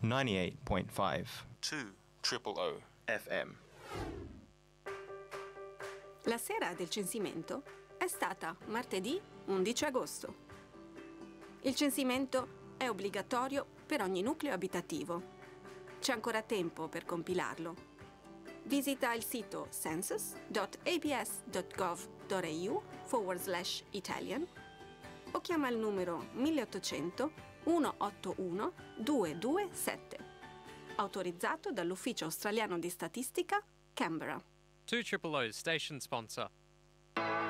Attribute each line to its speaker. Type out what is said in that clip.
Speaker 1: 98.5
Speaker 2: 200
Speaker 1: FM.
Speaker 3: La sera del censimento è stata martedì 11 agosto. Il censimento è obbligatorio per ogni nucleo abitativo. C'è ancora tempo per compilarlo. Visita il sito census.abs.gov.au/Italian o chiama il numero 1800 181 227, autorizzato dall'Ufficio Australiano di Statistica, Canberra.
Speaker 4: 200 station sponsor.